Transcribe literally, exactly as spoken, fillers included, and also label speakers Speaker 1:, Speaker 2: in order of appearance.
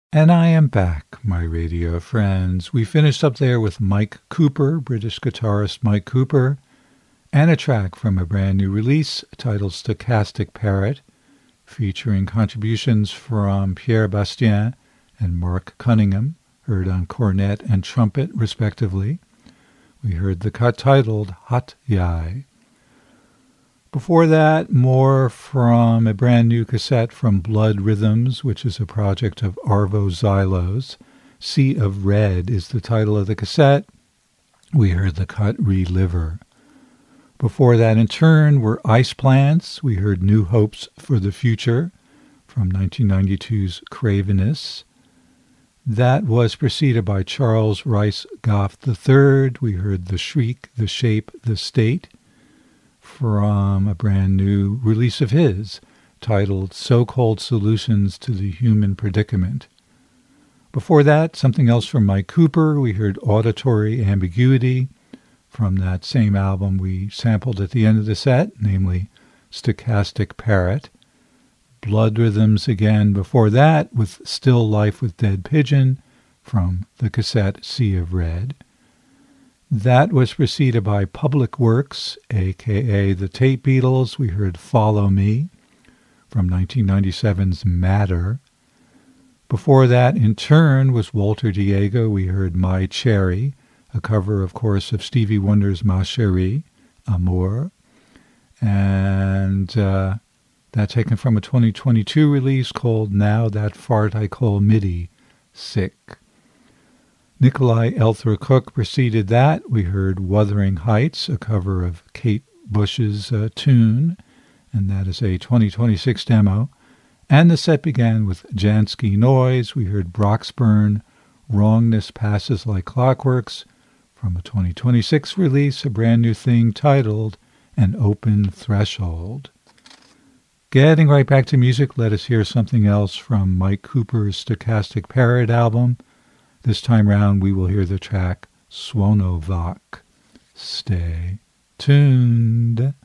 Speaker 1: And I am back, my radio friends. We finished up there with Mike Cooper, British guitarist Mike Cooper, and a track from a brand new release titled Stochastic Parrot, featuring contributions from Pierre Bastien and Mark Cunningham, heard on cornet and trumpet, respectively. We heard the cut titled Hot Yai. Before that, more from a brand new cassette from Blood Rhythms, which is a project of Arvo Zylos. Sea of Red is the title of the cassette. We heard the cut Reliver. Before that, in turn, were Ice Plants. We heard New Hopes for the Future from nineteen ninety-two's Cravenous. That was preceded by Charles Rice Goff the third. We heard The Shriek, The Shape, The State from a brand new release of his titled So-Called Solutions to the Human Predicament. Before that, something else from Mike Cooper. We heard Auditory Ambiguity from that same album we sampled at the end of the set, namely Stochastic Parrot. Blood Rhythms again before that with Still Life with Dead Pigeon from the cassette Sea of Red. That was preceded by Public Works, a k a the Tape Beatles. We heard Follow Me from nineteen ninety-seven's Matter. Before that, in turn, was Walter Diego. We heard My Cherry, a cover, of course, of Stevie Wonder's Ma Chérie, Amour. And uh, that taken from a twenty twenty-two release called Now That Fart I Call MIDI, Sick. Nikolai Elthra Cook preceded that. We heard Wuthering Heights, a cover of Kate Bush's uh, tune, and that is a twenty twenty-six demo. And the set began with Jansky Noise. We heard Broxburn, Wrongness Passes Like Clockworks, from a twenty twenty-six release, a brand new thing titled An Open Threshold. Getting right back to music, let us hear something else from Mike Cooper's Stochastic Parrot album. This time round, we will hear the track Swonovok. Stay tuned.